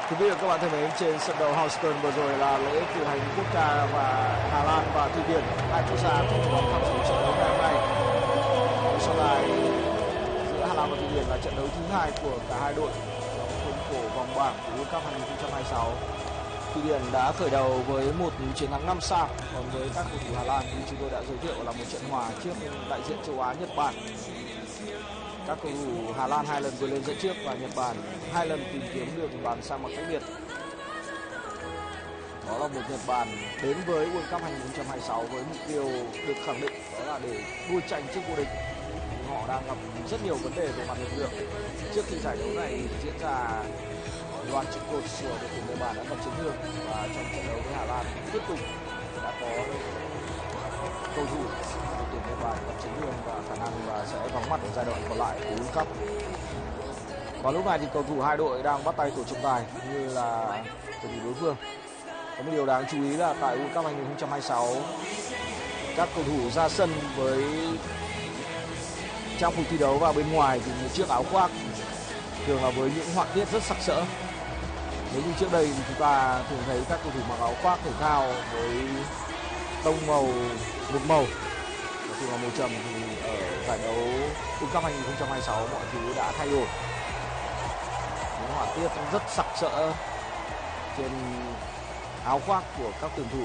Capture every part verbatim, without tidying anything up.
Quý vị và các bạn thân mến, trên sân đấu Houston vừa rồi là lễ cử hành quốc ca và Hà Lan và Thụy Điển, hai quốc gia cùng có tham dự trận đấu ngày hôm nay. Sau này giữa Hà Lan và Thụy Điển là trận đấu thứ hai của cả hai đội trong khuôn khổ vòng bảng của World Cup hai không hai sáu. Thụy Điển đã khởi đầu với một chiến thắng năm sao, còn với các cầu thủ Hà Lan như chúng tôi đã giới thiệu là một trận hòa trước đại diện châu Á Nhật Bản. Các cầu thủ Hà Lan hai lần vượt lên dẫn trước và Nhật Bản hai lần tìm kiếm được bàn sang bằng cách biệt. Đó là một Nhật Bản đến với World Cup hai không hai sáu với mục tiêu được khẳng định đó là để đua tranh chức vô địch. Họ đang gặp rất nhiều vấn đề về mặt lực lượng. Trước khi giải đấu này diễn ra, loạt trụ cột của đội tuyển Nhật Bản đã gặp chấn thương và trong trận đấu với Hà Lan tiếp tục đã có cầu thủ đội tuyển Nhật Bản gặp chấn thương và khả năng và sẽ vắng mặt ở giai đoạn còn lại của World Cup. Và lúc này thì cầu thủ hai đội đang bắt tay tổ trọng tài như là cầu thủ đối phương. Có một điều đáng chú ý là tại World Cup hai không hai sáu, các cầu thủ ra sân với trang phục thi đấu và bên ngoài thì một chiếc áo khoác, thường là với những họa tiết rất sặc sỡ. Nếu như trước đây thì chúng ta thường thấy các cầu thủ mặc áo khoác thể thao với tông màu một màu, thường là màu trầm, thì ở giải đấu World Cup hai không hai sáu mọi thứ đã thay đổi. Những họa tiết rất sặc sỡ trên áo khoác của các tuyển thủ.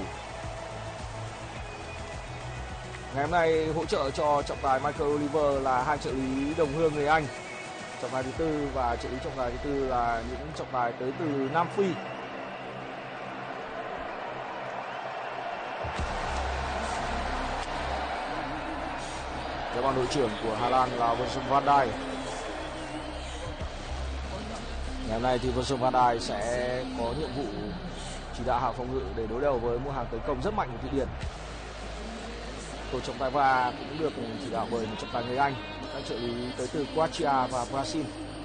Ngày hôm nay hỗ trợ cho trọng tài Michael Oliver là hai trợ lý đồng hương người Anh. Trọng tài thứ tư và trợ lý trọng tài thứ tư là những trọng tài tới từ Nam Phi. Cái bàn đội trưởng của Hà Lan là Virgil van Dijk. Ngày hôm nay thì Virgil van Dijk sẽ có nhiệm vụ chỉ đạo hàng phòng ngự để đối đầu với một hàng tấn công rất mạnh của Thụy Điển. Tổ trọng tài va cũng được chỉ đạo bởi một trọng tài người Anh, các trợ lý tới từ Croatia và Brazil.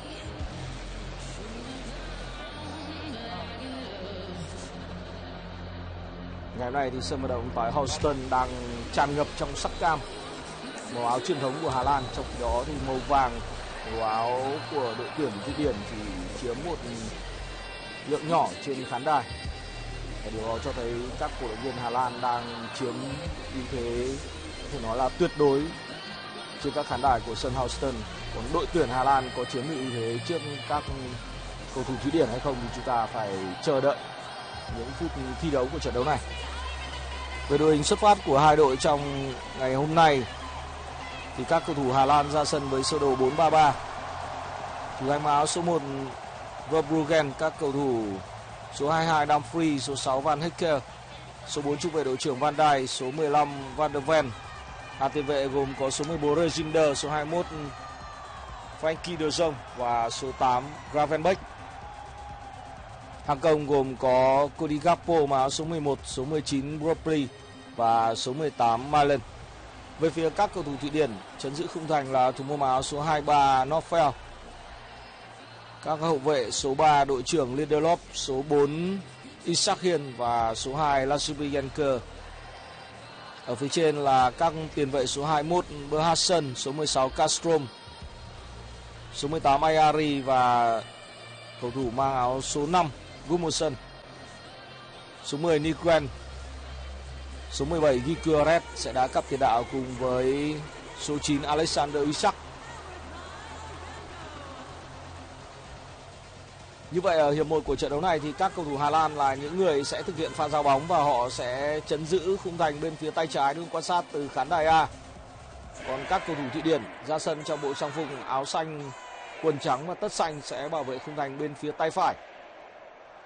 Ngày hôm nay thì sân vận động tại Houston đang tràn ngập trong sắc cam, màu áo truyền thống của Hà Lan, trong khi đó thì màu vàng, màu áo của đội tuyển Thụy Điển chỉ chiếm một lượng nhỏ trên khán đài. Và điều đó cho thấy các cổ động viên Hà Lan đang chiếm ưu thế có thể nói là tuyệt đối trên các khán đài của sân Houston. Còn đội tuyển Hà Lan có chiếm ưu thế trước các cầu thủ Thụy Điển hay không thì chúng ta phải chờ đợi những phút thi đấu của trận đấu này. Về đội hình xuất phát của hai đội trong ngày hôm nay thì các cầu thủ Hà Lan ra sân với sơ đồ bốn ba ba. Thủ thành áo số một Verbruggen, các cầu thủ số hai mươi hai Dumfries, số sáu Van Hekke, số bốn trung vệ đội trưởng Van Dijk, số mười lăm Van der Ven. Hàng tiền vệ gồm có số mười bốn Reginder, số hai mươi mốt Frankie de Jong và số tám Gravenberch. Hàng công gồm có Cody Gakpo mà áo số mười một, số mười chín Brophy và số mười tám Malen. Về phía các cầu thủ Thụy Điển, trấn giữ khung thành là thủ môn áo số hai mươi ba Nordfeldt. Các hậu vệ số ba đội trưởng Lindelof, số bốn Isaacien và số hai Lasubi Yanker. Ở phía trên là các tiền vệ số hai mươi mốt Berhasen, số mười sáu Castrom, số mười tám Ayari và cầu thủ mang áo số năm Gudmundsson, số mười Nygren, số mười bảy Gyökeres sẽ đá cặp tiền đạo cùng với số chín Alexander Isak. Như vậy ở hiệp một của trận đấu này thì các cầu thủ Hà Lan là những người sẽ thực hiện pha giao bóng và họ sẽ trấn giữ khung thành bên phía tay trái luôn quan sát từ khán đài A. Còn các cầu thủ Thụy Điển ra sân trong bộ trang phục áo xanh, quần trắng và tất xanh sẽ bảo vệ khung thành bên phía tay phải.